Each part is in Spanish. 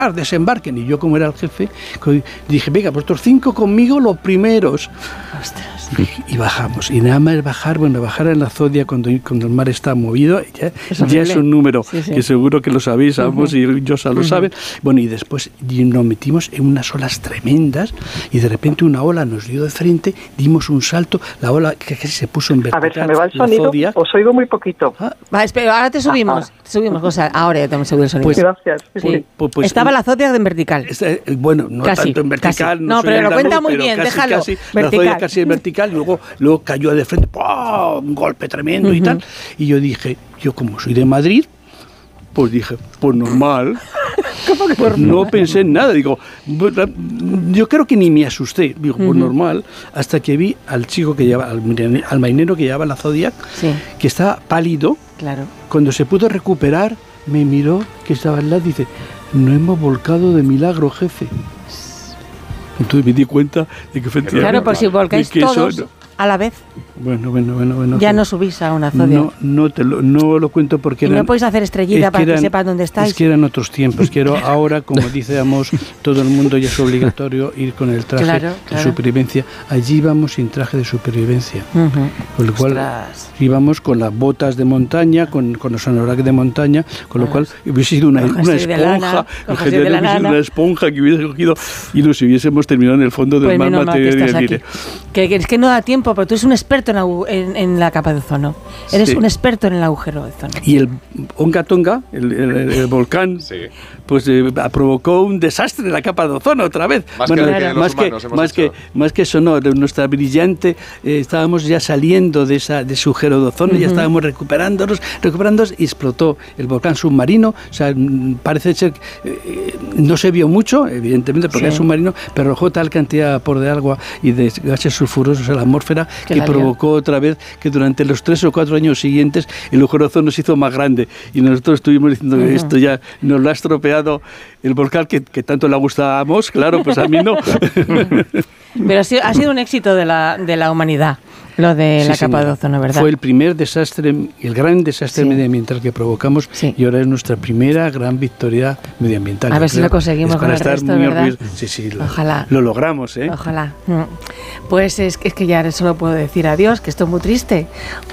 desembarquen. Y yo, como era el jefe, dije, venga, vosotros 5 conmigo, los primeros. Ostras. Y bajamos. Y nada más bajar en la Zodia cuando el mar está movido, ya es un número que seguro que lo sabéis, ambos, y Josa lo saben. Bueno, y después nos metimos en unas olas tremendas y de repente una ola nos dio de frente, dimos un salto, la ola que se puso en vertical. A ver, se me va el sonido, Zodia. Os oigo muy poquito. Va, espera, ahora te subimos, Josa, ahora ya te hemos subido el sonido. Pues, gracias. Sí. Pues, estaba la Zodia en vertical. Bueno, no casi, tanto en vertical. Casi. No, pero lo cuenta muy bien, déjalo. Casi, la Zodia casi en vertical, luego cayó de frente, ¡pum! Un golpe tremendo y tal. Y yo dije, yo como soy de Madrid, pues dije, pues normal. Pues no pensé en nada, digo, yo creo que ni me asusté, digo, pues normal, hasta que vi al chico que llevaba, al marinero que llevaba la Zodiac, que estaba pálido. Claro. Cuando se pudo recuperar, me miró, que estaba al lado, y dice, no hemos volcado de milagro, jefe. Entonces me di cuenta de que efectivamente... Claro, pues si volcáis todos a la vez. Bueno. Ya no subís a una Zodia. No lo cuento porque... Y no podéis hacer estrellita para que sepan dónde estáis. Es que eran otros tiempos. Quiero ahora, como dice Amos, todo el mundo ya es obligatorio ir con el traje de supervivencia. Allí íbamos sin traje de supervivencia. Con lo cual íbamos con las botas de montaña, con los anoraks de montaña, con lo cual hubiese sido una esponja. Una esponja que hubiese cogido y nos hubiésemos terminado en el fondo del mar material. Que es que no da tiempo, pero tú eres un experto en la capa de ozono. Eres un experto en el agujero de ozono. Y el Onga Tonga, el volcán, pues provocó un desastre en la capa de ozono otra vez. Más que eso, no, de nuestra brillante, estábamos ya saliendo de ese agujero de ozono, ya estábamos recuperándonos y explotó el volcán submarino. O sea, parece ser no se vio mucho, evidentemente, porque es submarino, pero arrojó tal cantidad de agua y de gases sulfurosos a la atmósfera que provocó otra vez que durante los 3 o 4 años siguientes el agujero de ozono se hizo más grande y nosotros estuvimos diciendo que esto ya nos lo ha estropeado el volcán que tanto le gustábamos, claro, pues a mí no. Pero ha sido un éxito de la humanidad, lo de la capa de ozono, ¿verdad? Fue el primer desastre, el gran desastre medioambiental que provocamos y ahora es nuestra primera gran victoria medioambiental. A ver si lo conseguimos con el resto, ¿verdad? Ojalá. Lo logramos, ¿eh? Ojalá. Pues es que ya solo puedo decir adiós, que estoy muy triste,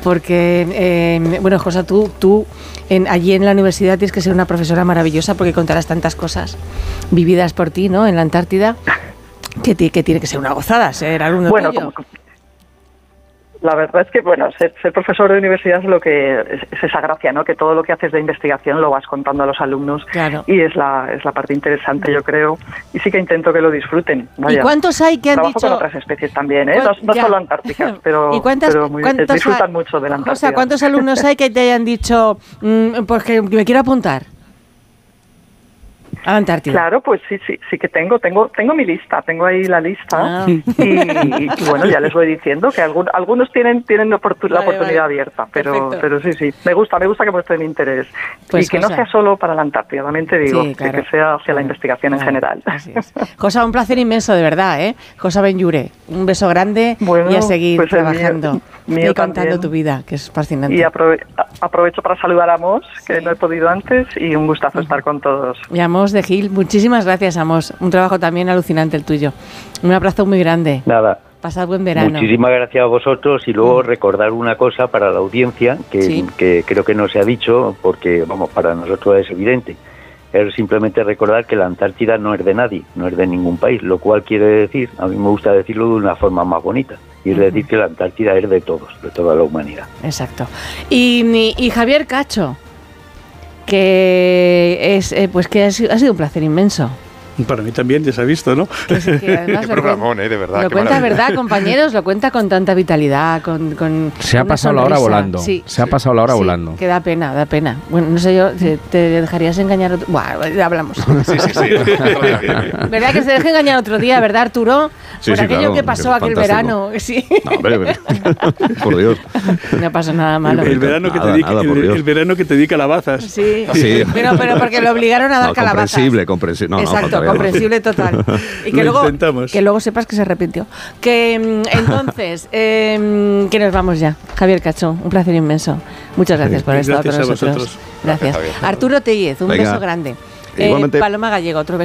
porque, bueno, Josa, tú allí en la universidad tienes que ser una profesora maravillosa porque contarás tantas cosas vividas por ti, ¿no?, en la Antártida, que tiene que ser una gozada ser alumno tuyo. La verdad es que, ser profesor de universidad es lo que es esa gracia, ¿no? Que todo lo que haces de investigación lo vas contando a los alumnos y es la parte interesante, yo creo. Y sí que intento que lo disfruten. Vaya. ¿Y cuántos hay que han Trabajo dicho? con otras especies también, ¿eh? No solo antárticas, pero disfrutan mucho de la Antártida. O sea, ¿cuántos alumnos hay que te hayan dicho, pues que me quiero apuntar a la Antártida? Claro, pues sí que tengo mi lista, tengo ahí la lista y bueno, ya les voy diciendo que algunos tienen la oportunidad abierta, pero sí, me gusta que muestren interés y que no sea solo para la Antártida, también te digo, que sea hacia la investigación en general. Así es. Josa, un placer inmenso, de verdad, ¿eh? Josa Ben-Yure, un beso grande y a seguir trabajando y contando también tu vida, que es fascinante. Y aprovecho para saludar a Amos, que no he podido antes, y un gustazo estar con todos. Y Amos de Gil, muchísimas gracias, Amos. Un trabajo también alucinante el tuyo. Un abrazo muy grande. Nada. Pasad buen verano. Muchísimas gracias a vosotros y luego recordar una cosa para la audiencia que creo que no se ha dicho porque, para nosotros es evidente. Es simplemente recordar que la Antártida no es de nadie, no es de ningún país, lo cual quiere decir, a mí me gusta decirlo de una forma más bonita, y es decir que la Antártida es de todos, de toda la humanidad. Exacto. Y Javier Cacho, que es que ha sido un placer inmenso. Para mí también, ya se ha visto, ¿no? Que además qué programón, de verdad. Lo cuenta, ¿verdad, compañeros? Lo cuenta con tanta vitalidad, Se ha pasado la hora volando. Se ha pasado la hora volando. Que da pena. Bueno, no sé yo, ¿te dejarías engañar otro? Bueno, ya hablamos. Sí. ¿Verdad que se deje engañar otro día, verdad, Arturo? Sí, por aquello que pasó aquel verano. Sí. No, hombre, por Dios. No pasó nada malo. El verano que te di calabazas. Sí. Pero porque lo obligaron a dar calabazas. Comprensible. Exacto, comprensible total. Y que luego sepas que se arrepintió. Que entonces, que nos vamos ya. Javier Cacho, un placer inmenso. Muchas gracias por haber estado con nosotros. Gracias. Arturo Tellez, un beso grande. Paloma Gallego, otro beso.